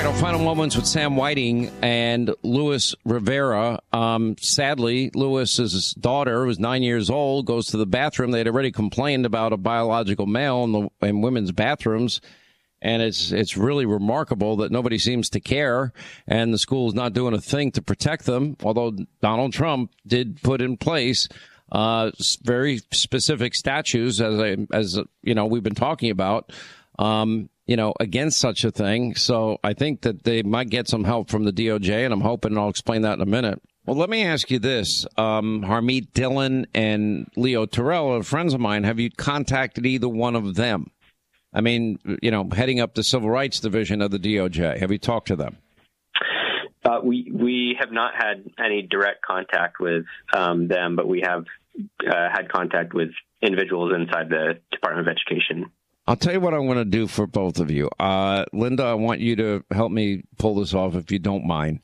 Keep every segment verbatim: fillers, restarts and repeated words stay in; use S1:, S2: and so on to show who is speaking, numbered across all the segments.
S1: our final moments with Sam Whiting and Luis Rivera. Um, sadly, Luis's daughter, who was nine years old, goes to the bathroom. They had already complained about a biological male in, the, in women's bathrooms. And it's it's really remarkable that nobody seems to care, and the school is not doing a thing to protect them, although Donald Trump did put in place uh, very specific statutes, as, I, as you know, we've been talking about, um, you know, against such a thing. So I think that they might get some help from the D O J, and I'm hoping I'll explain that in a minute. Well, let me ask you this. Um, Harmeet Dillon and Leo Terrell are friends of mine. Have you contacted either one of them? I mean, you know, heading up the Civil Rights Division of the D O J. Have you talked to them?
S2: Uh, we we have not had any direct contact with um, them, but we have uh, had contact with individuals inside the Department of Education.
S1: I'll tell you what I'm going to do for both of you. Uh, Linda, I want you to help me pull this off if you don't mind.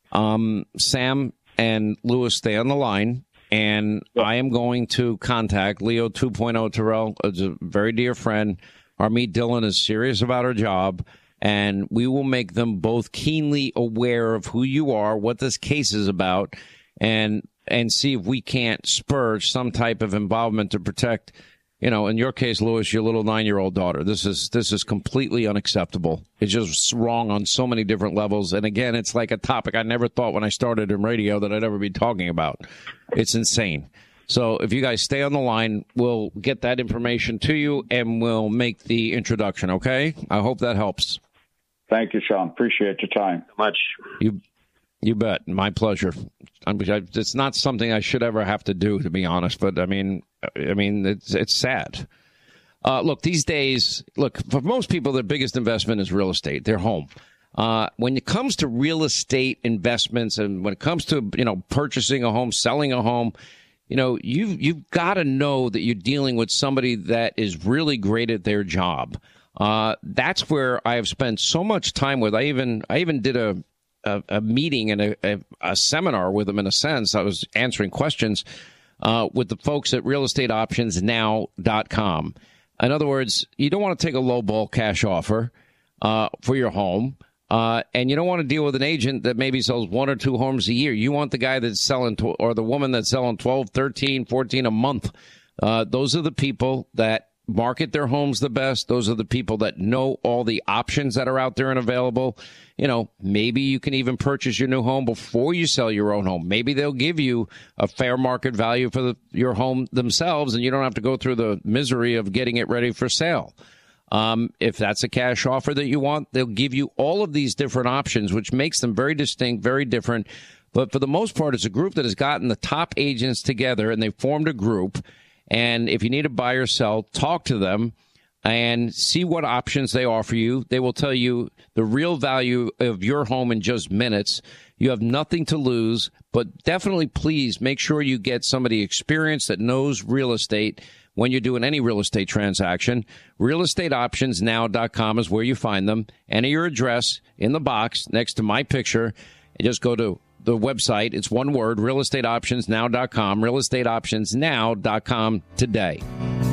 S1: Um, Sam and Lewis, stay on the line, and yep. I am going to contact Leo two point oh Terrell, as a very dear friend. Harmeet Dillon is serious about her job, and we will make them both keenly aware of who you are, what this case is about, and and see if we can't spur some type of involvement to protect, you know, in your case, Lewis, your little nine-year-old daughter. This is this is completely unacceptable. It's just wrong on so many different levels. And again, it's like a topic I never thought when I started in radio that I'd ever be talking about. It's insane. So if you guys stay on the line, we'll get that information to you, and we'll make the introduction, okay? I hope that helps.
S3: Thank you, Sean. Appreciate your time.
S2: So much.
S1: You you bet. My pleasure. I mean, it's not something I should ever have to do, to be honest, but, I mean, I mean, it's it's sad. Uh, look, these days, look, for most people, their biggest investment is real estate, their home. Uh, when it comes to real estate investments and when it comes to, you know, purchasing a home, selling a home, you know, you've, you've got to know that you're dealing with somebody that is really great at their job. Uh, that's where I have spent so much time with. I even I even did a, a, a meeting and a, a, a seminar with them, in a sense. I was answering questions uh, with the folks at real estate options now dot com. In other words, you don't want to take a lowball cash offer uh, for your home. Uh, and you don't want to deal with an agent that maybe sells one or two homes a year. You want the guy that's selling, tw- or the woman that's selling twelve, thirteen, fourteen a month. Uh, those are the people that market their homes the best. Those are the people that know all the options that are out there and available. You know, maybe you can even purchase your new home before you sell your own home. Maybe they'll give you a fair market value for the, your home themselves, and you don't have to go through the misery of getting it ready for sale. Um, if that's a cash offer that you want, they'll give you all of these different options, which makes them very distinct, very different. But for the most part, it's a group that has gotten the top agents together, and they've formed a group. And if you need to buy or sell, talk to them and see what options they offer you. They will tell you the real value of your home in just minutes. You have nothing to lose, but definitely please make sure you get somebody experienced that knows real estate when you're doing any real estate transaction. real estate options now dot com is where you find them. Enter your address in the box next to my picture and just go to the website. It's one word, real estate options now dot com, real estate options now dot com today.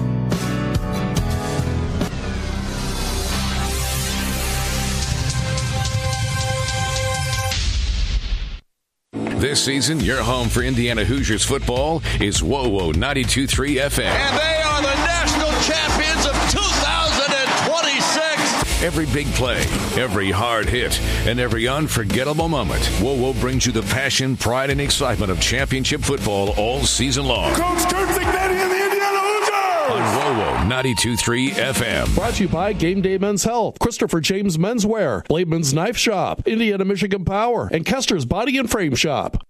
S4: This season, your home for Indiana Hoosiers football is W O W O ninety-two point three F M.
S5: And they are the national champions of two thousand twenty-six.
S4: Every big play, every hard hit, and every unforgettable moment, W O W O brings you the passion, pride, and excitement of championship football all season long.
S6: Coach Kurt Cignetti and the Indiana Hoosiers!
S4: On W O W O ninety-two point three F M.
S7: Brought to you by Game Day Men's Health, Christopher James Menswear, Blademan's Knife Shop, Indiana Michigan Power, and Kester's Body and Frame Shop.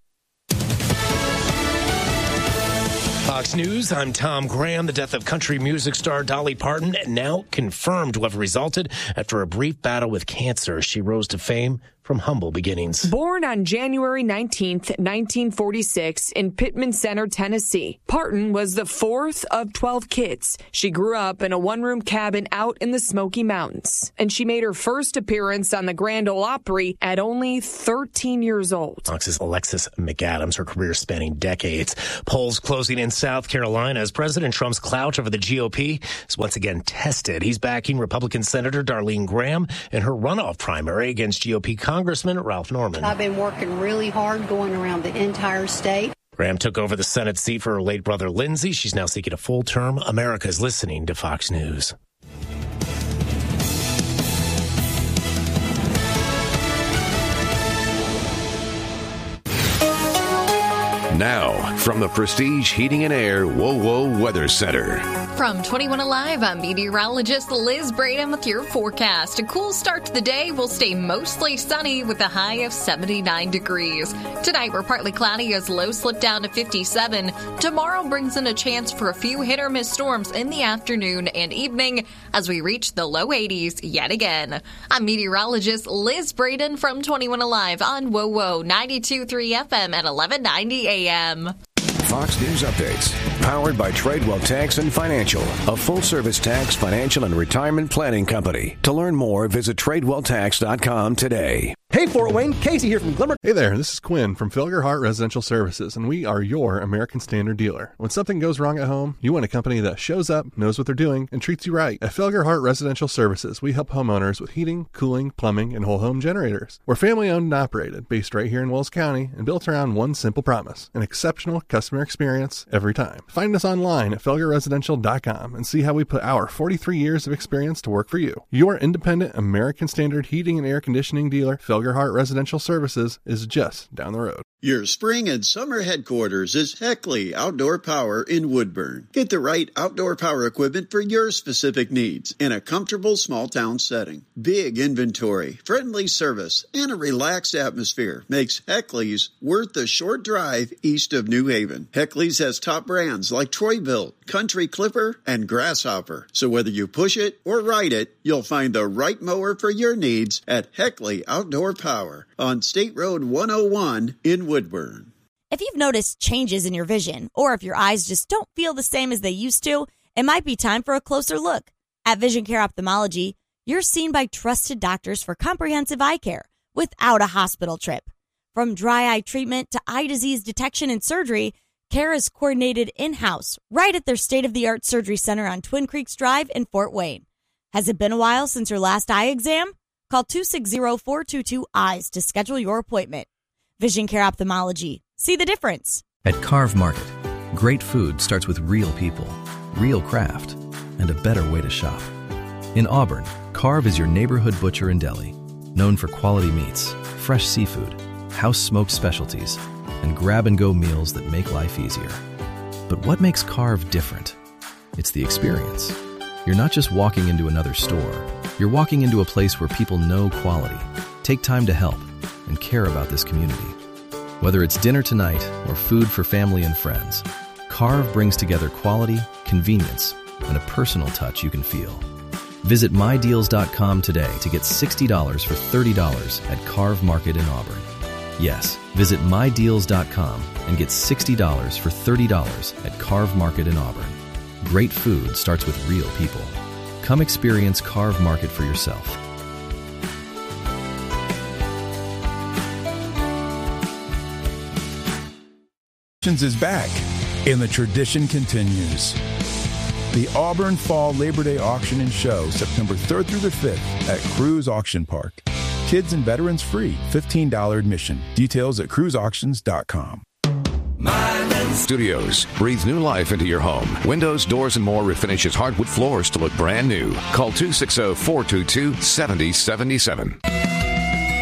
S8: Fox News, I'm Tom Graham. The death of country music star Dolly Parton now confirmed to have resulted after a brief battle with cancer. She rose to fame for from humble beginnings.
S9: Born on January nineteenth, nineteen forty-six in Pittman Center, Tennessee, Parton was the fourth of twelve kids. She grew up in a one-room cabin out in the Smoky Mountains, and she made her first appearance on the Grand Ole Opry at only thirteen years old.
S8: Fox's Alexis McAdams, her career spanning decades. Polls closing in South Carolina as President Trump's clout over the G O P is once again tested. He's backing Republican Senator Darlene Graham in her runoff primary against G O P Congressman Ralph Norman.
S10: I've been working really hard going around the entire state.
S8: Graham took over the Senate seat for her late brother Lindsey. She's now seeking a full term. America's listening to Fox News.
S4: Now, from the Prestige Heating and Air Whoa Whoa Weather Center.
S11: From twenty-one Alive, I'm meteorologist Liz Braden with your forecast. A cool start to the day will stay mostly sunny with a high of seventy-nine degrees. Tonight, we're partly cloudy as lows slip down to fifty-seven. Tomorrow brings in a chance for a few hit or miss storms in the afternoon and evening as we reach the low eighties yet again. I'm meteorologist Liz Braden from twenty-one Alive on Whoa Whoa ninety-two point three F M at eleven ninety A M.
S4: Fox News Updates, powered by Tradewell Tax and Financial, a full-service tax, financial, and retirement planning company. To learn more, visit tradewell tax dot com today.
S12: Hey, Fort Wayne, Casey here from Glimmer.
S13: Hey there, this is Quinn from Felgerhart Residential Services, and we are your American Standard dealer. When something goes wrong at home, you want a company that shows up, knows what they're doing, and treats you right. At Felgerhart Residential Services, we help homeowners with heating, cooling, plumbing, and whole home generators. We're family-owned and operated, based right here in Wells County, and built around one simple promise: an exceptional customer experience every time. Find us online at felger residential dot com and see how we put our forty-three years of experience to work for you. Your independent American Standard heating and air conditioning dealer, Felgerhart Residential Services, is just down the road.
S14: Your spring and summer headquarters is Heckley Outdoor Power in Woodburn. Get the right outdoor power equipment for your specific needs in a comfortable small town setting. Big inventory, friendly service, and a relaxed atmosphere makes Heckley's worth the short drive east of New Haven. Heckley's has top brands like Troy-Bilt, Country Clipper, and Grasshopper. So whether you push it or ride it, you'll find the right mower for your needs at Heckley Outdoor Power on State Road one oh one in Woodburn.
S15: If you've noticed changes in your vision, or if your eyes just don't feel the same as they used to, it might be time for a closer look. At Vision Care Ophthalmology, you're seen by trusted doctors for comprehensive eye care without a hospital trip. From dry eye treatment to eye disease detection and surgery, care is coordinated in-house right at their state-of-the-art surgery center on Twin Creeks Drive in Fort Wayne. Has it been a while since your last eye exam? Call two six zero, four two two, E Y E S to schedule your appointment. Vision Care Ophthalmology. See the difference.
S16: At Carve Market, great food starts with real people, real craft, and a better way to shop. In Auburn, Carve is your neighborhood butcher and deli, known for quality meats, fresh seafood, house-smoked specialties, and grab-and-go meals that make life easier. But what makes Carve different? It's the experience. You're not just walking into another store. You're walking into a place where people know quality, take time to help, and care about this community. Whether it's dinner tonight or food for family and friends, Carve brings together quality, convenience, and a personal touch you can feel. Visit my deals dot com today to get sixty dollars for thirty dollars at Carve Market in Auburn. Yes, visit my deals dot com and get sixty dollars for thirty dollars at Carve Market in Auburn. Great food starts with real people. Come experience Carve Market for yourself.
S17: Is back, and the tradition continues. The Auburn Fall Labor Day Auction and Show, September third through the fifth at Cruise Auction Park. Kids and veterans free, fifteen dollars admission. Details at cruise auctions dot com.
S4: Studios. Breathe new life into your home. Windows, doors, and more refinishes hardwood floors to look brand new. Call two six zero, four two two, seven zero seven seven.